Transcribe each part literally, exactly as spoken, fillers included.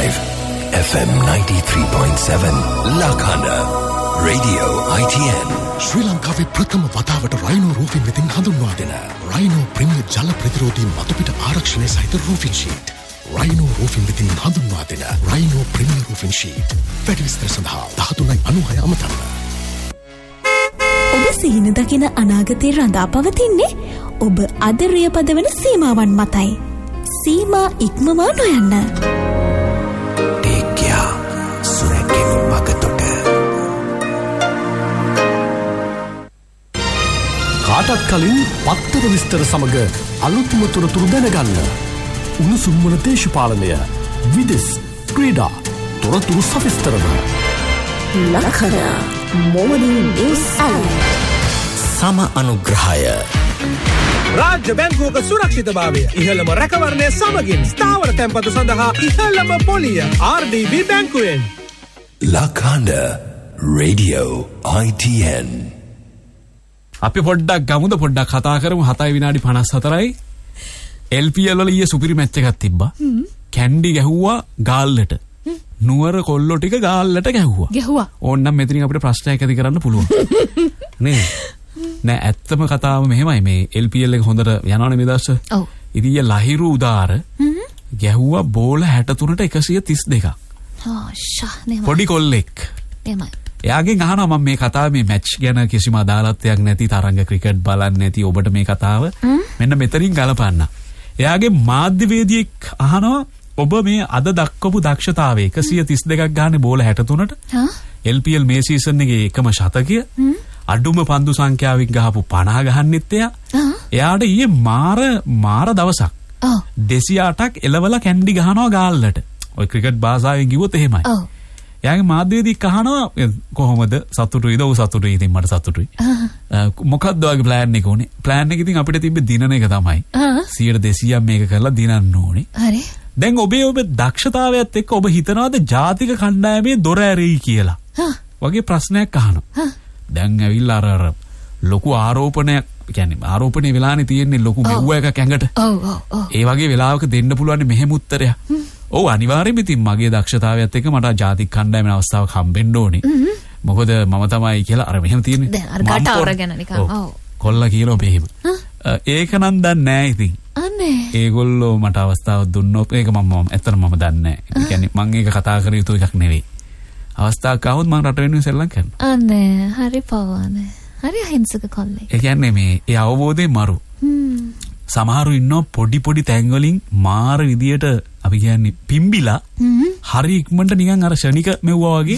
five F M ninety-three point seven Lakhanda Radio I T N ශ්‍රී ලංකාවේ ප්‍රථම වතාවට Rhino රූෆින් වෙතින් හඳුන්වා දෙන රයිනෝ ප්‍රීමියර් ජල ප්‍රතිරෝධී මතුපිට ආරක්ෂණය සහිත රූෆින් ෂීට්. රයිනෝ රූෆින් වෙතින් හඳුන්වා දෙන රයිනෝ ප්‍රීමියර් රූෆින් ෂීට්. වැඩි විස්තර සඳහා දහතුනයි අනූහය අමතන්න. ඔබ සිහින දකින අනාගතේ රඳා පවතින්නේ ඔබ අද රියපදවන සීමාවන් මතයි. සීමා ඉක්මවා නොයන්න. ටේක්යා සුරැකෙන වගතොට. කාටත් කලින් පත්තර විස්තර සමග අලුත්ම තොරතුරු දැනගන්න. උණුසුම්වන දේශපාලනය, විදෙස්, ක්‍රීඩා, තොරතුරු සවිස්තරව. ලඛන මොවනින් නිවුස් අලර්ට්. සම අනුග්‍රහය. රාජ්‍ය බැංකුවක සුරක්ෂිතභාවය ඉහළම රැකවරණය සමගින් ස්ථාවර තැන්පතු සඳහා ඉහළම පොලිය R D B බැංකුවෙන්. Lakhanda Radio I T N. අපි පොඩ්ඩක් ගමුද පොඩ්ඩක් කතා කරමු. හතයි විනාඩි පනස් හතරයි. එල් පී එල් වල ඊයේ සුපිරි මැච් එකක් තිබ්බා. කැන්ඩි ගැහුවා ගාල්ලට. නුවර කොල්ලෝ ටික ගාල්ලට ගැහුවා. ගැහුවා. ඕන්නම් මෙතනින් අපිට ප්‍රශ්නයක් ඇති කරන්න පුළුවන්. නේ. නෑ ඇත්තම කතාව මෙහෙමයි මේ එල් පී එල් එක හොඳට යනවනේ මේ දවස්. ඔව්. ඉතින් ලහිරු උදාර ගැහුවා බෝල හැට තුනට එකසිය තිස් දෙකක්. ආ ෂා නේ. පොඩි කොල්ලෙක්. එමයි. එයාගෙන් අහනවා මම මේ කතාව මේ මැච් ගැන කිසිම අදාළත්වයක් නැති තරංග ක්‍රිකට් බලන්නේ නැති ඔබට මේ කතාව මෙන්න මෙතනින් ගලපන්න. එයාගේ මාධ්‍යවේදියෙක් අහනවා ඔබ මේ අද දක්වපු දක්ෂතාවය එකසිය තිස් දෙකක් ගානේ බෝල හැට තුනට එල් පී එල් මේ සීසන් එකේ එකම ශතකය අඩුම පන්දු සංඛ්‍යාවෙන් ගහපු පනහ ගහන්නෙත් එයා. එයාට ඊයේ මාර මාර දවසක්. ඔව්. දෙසිය අටක් එලවලා කැන්ඩි ගහනවා ගාල්ලට. ඔය ක්‍රිකට් භාෂාවෙන් කිව්වොත් එහෙමයි. ඔව්. එයාගේ මාධ්‍යවේදියෙක් අහනවා කොහොමද සතුටුයිද? ඔව් සතුටුයි. ඉතින් මට සතුටුයි. මොකක්ද ඔයගේ ප්ලෑන් එක උනේ? ප්ලෑන් එක ඉතින් අපිට තිබ්බේ දිනන එක තමයි. සියයට දෙසීයක් මේක කරලා දිනන්න ඕනේ. හරි. දැන් ඔබේ ඔබ දක්ෂතාවයත් එක්ක ඔබ හිතනවාද ජාතික කණ්ඩායමේ දොර ඇරෙයි කියලා? වගේ ප්‍රශ්නයක් අහනවා. දැන් ඇවිල්ලා අර අර ලොකු ආරෝපණයක් කියන්නේ ආරෝපණේ වෙලානේ තියෙන්නේ ලොකු මෙව්ව එකක් ඇඟට. ඔව් ඔව් ඔව්. ඒ වගේ වෙලාවක දෙන්න පුළුවන් මෙහෙම උත්තරයක්. ඔව් අනිවාර්යෙන්ම ඉතින් මගේ දක්ෂතාවයත් එක්ක මට ජාතික කණ්ඩායමේ අවස්ථාවක් හම්බෙන්න ඕනේ. මොකද මම තමයි කියලා අර මෙහෙම තියෙන්නේ. දැන් අර කට අරගෙන නිකන්. ඔව්. කොල්ලා කියලා මෙහෙම. ඒක නම් දන්නේ නැහැ ඉතින්. අනේ. ඒගොල්ලෝ මට අවස්ථාවක් දුන්නොත් ඒක මම ඇත්තටම මම දන්නේ නැහැ. ඒ කියන්නේ මම ඒක කතා කර යුතු එකක් නෙවෙයි. අවස්ථාවක් ආවොත් මම රට වෙනුවෙන් සෙල්ලම් කරනවා. අනේ හරි පවන්නේ. හරි අහිංසක කොල්ලෙක්. ඒ කියන්නේ මේ ඒ අවබෝධේ මරු. හ්ම්. සමහරු ඉන්නවා පොඩි පොඩි තැන් වලින් මාර විදියට අපි කියන්නේ පිම්බිලා හරි ඉක්මනට නිකන් අර ශනික මෙව්වා වගේ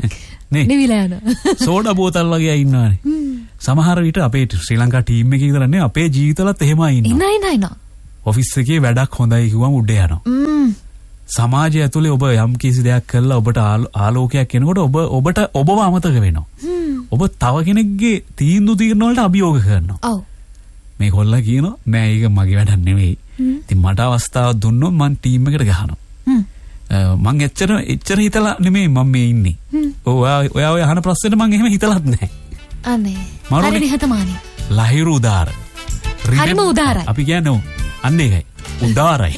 නේ. නිවිලා යනවා. සෝඩා බෝතල් වගේ අය ඉන්නවානේ. සමහර විට අපේ ශ්‍රී ලංකා ටීම් එකේ විතර නෙවෙයි අපේ ජීවිතවලත් එහෙමයි ඉන්නවා. ඉන්නයි නයි නෝ. ඔෆිස් එකේ වැඩක් හොඳයි කිව්වම උඩ යනවා. සමාජය ඇතුලේ ඔබ යම් කිසි දෙයක් කරලා ඔබට ආලෝකයක් එනකොට ඔබ ඔබට ඔබව අමතක වෙනවා. ඔබ තව කෙනෙක්ගේ තීන්දුව తీරන වලට අභියෝග කරනවා. ඔව්. මේ කොල්ලා කියනවා නෑ ඒක මගේ වැඩක් නෙවෙයි. ඉතින් මට අවස්ථාවක් දුන්නොත් මං ටීම් එකට ගහනවා. මං එච්චර එච්චර හිතලා නෙමෙයි මම මේ ඉන්නේ. ඔයා ඔයා ඔය අහන ප්‍රශ්නෙට මං එහෙම හිතලත් නෑ. අනේ. හරි නිහතමානී. ලහිරු උදාර. හරිම උදාරයි. අපි කියන්නේ අන්න ඒකයි. උදාරයි.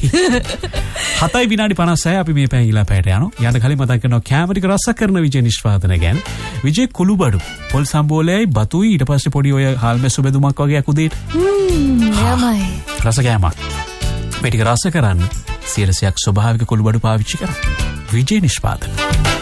හතයි විනාඩි පනස්හය අපි මේ පැය ඉලා පැයට යනවා. යන්න කලින් මතක් කරනවා කැමරික රස කරන විජේ නිෂ්පාදන ගැන. විජේ කුළුබඩු පොල් සම්බෝලයයි බතුයි ඊට පස්සේ පොඩි ඔය හාල්මැස්සු බෙදුමක් වගේ අකුදේට. හ්ම් යමයි. රස කෑමක්. මේ ටික රස කරන්න සියලසයක් ස්වභාවික කුළුබඩු පාවිච්චි කරන්න. විජේ නිෂ්පාදන.